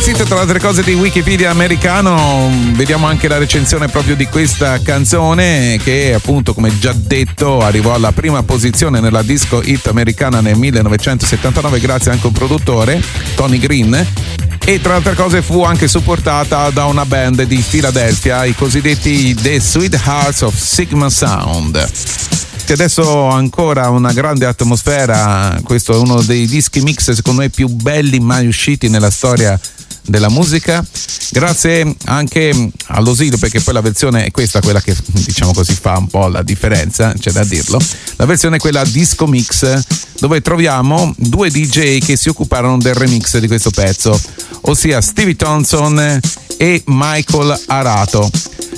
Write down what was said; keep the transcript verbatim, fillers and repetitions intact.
sito, tra le altre cose, di Wikipedia americano, vediamo anche la recensione proprio di questa canzone che, appunto, come già detto, arrivò alla prima posizione nella disco hit americana nel millenovecentosettantanove grazie anche a un produttore, Tony Green, e tra le altre cose fu anche supportata da una band di Philadelphia, i cosiddetti The Sweethearts of Sigma Sound. Che adesso ancora una grande atmosfera, questo è uno dei dischi mix secondo me più belli mai usciti nella storia della musica, grazie anche all'Osilio, perché poi la versione è questa, quella che diciamo così fa un po' la differenza, c'è da dirlo. La versione è quella disco mix, dove troviamo due D J che si occuparono del remix di questo pezzo, ossia Stevie Thompson e Michael Arato.